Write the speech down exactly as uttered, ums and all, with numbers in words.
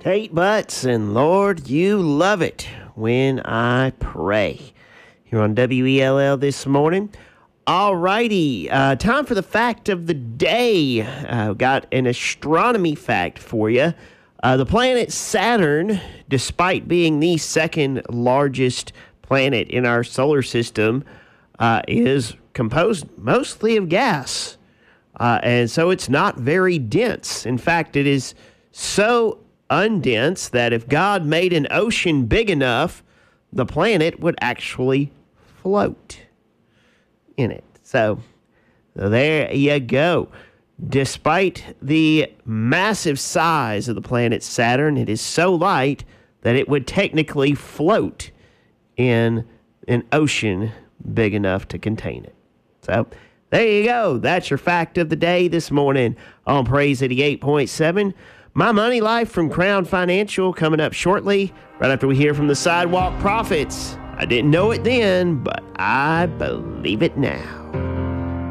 Tate Butts, and Lord, you love it when I pray. Here on W E L L this morning. All righty, uh, time for the fact of the day. Uh, got an astronomy fact for you. Uh, the planet Saturn, despite being the second largest planet in our solar system, uh, is composed mostly of gas. Uh, and so it's not very dense. In fact, it is so undense that if God made an ocean big enough, the planet would actually float in it. So there you go. Despite the massive size of the planet Saturn, it is so light that it would technically float in an ocean big enough to contain it. So there you go. That's your fact of the day this morning on Praise eighty-eight point seven. My Money Life from Crown Financial coming up shortly, right after we hear from the Sidewalk Prophets. I didn't know it then, but I believe it now.